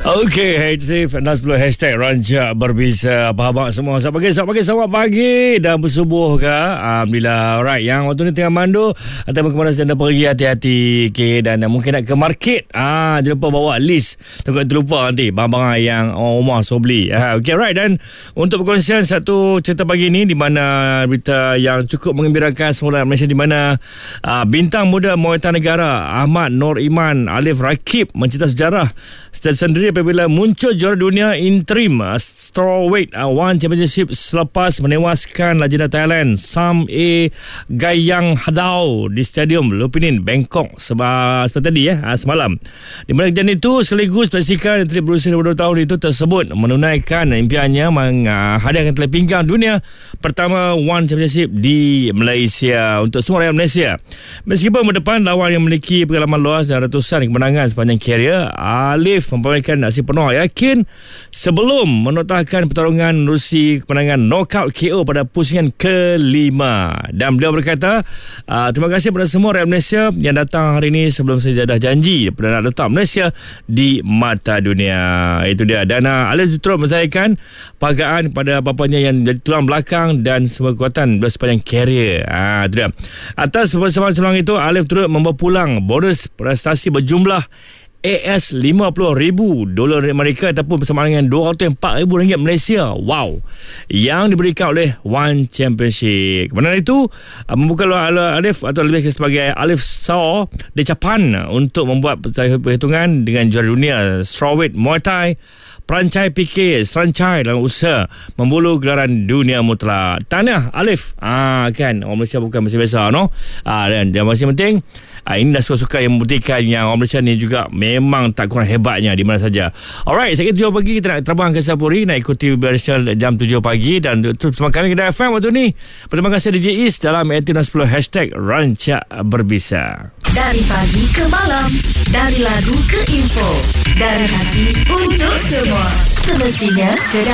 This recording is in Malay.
Okey, Hatif Nasbul hashtag Ranca Berbisa. Apa khabar semua? Selamat pagi dah bersubuh ke? Alhamdulillah. Alright, yang waktu ni tengah mandu atau ke mana sedang pergi, hati-hati. Okay, dan mungkin nak ke market. Jangan lupa bawa list. Takut terlupa nanti barang-barang yang rumah so beli. Okay, right. Dan untuk perkongsian satu cerita pagi ni di mana berita yang cukup menggembirakan semua Malaysia, di mana bintang muda Muay Thai negara Ahmad Nur Iman Alif Rakib mencetak sejarah sendiri apabila muncul juara dunia interim strawweight One Championship selepas menewaskan legenda Thailand Sam A. Gayang Hadau di Stadium Lupinin Bangkok seperti tadi semalam. Di mana kejadian itu sekaligus pastikan atlet berusia 22 tahun itu tersebut menunaikan impiannya menghadiahkan tali pinggang dunia pertama One Championship di Malaysia untuk semua rakyat Malaysia. Meskipun berdepan lawan yang memiliki pengalaman luas dan ratusan kemenangan sepanjang karier, Alif memperolehkan nasib penuh yakin sebelum menotahkan pertarungan menerusi kemenangan knockout KO pada pusingan kelima. Dan beliau berkata, terima kasih kepada semua rakyat Malaysia yang datang hari ini sebelum saya dah janji pada nak letak Malaysia di mata dunia. Itu dia. Dan Alif turut menzayakan penghargaan kepada bapanya yang jadi tulang belakang dan semua kekuatan sepanjang karier. Itu dia. Atas persembahan sebelang itu, Alif turut membawa pulang bonus prestasi berjumlah $50,000 Amerika ataupun bersama dengan RM204,000 Malaysia. Wow. Yang diberikan oleh One Championship. Kemenangan itu membuka Alif atau lebih sebagai Alif Saw decapan untuk membuat perhitungan dengan juara dunia strawweight Muay Thai perancangan PK serancai dalam usaha membulu gelaran dunia mutlak. Tahniah Alif. Kan orang Malaysia bukan biasa-biasa dan yang masih penting ini dah suka-suka yang membuktikan yang orang Malaysia ni juga memang tak kurang hebatnya di mana saja. Alright, saya kira 7 pagi kita nak terbang ke Sapuri, nak ikuti National jam 7 pagi dan terus bersama kami Kedah FM waktu ni. Terima kasih DJ Is dalam 1810 hashtag Ranca Berbisa. Dari pagi ke malam, dari lagu ke info, dari hati untuk semua. Semestinya Kedah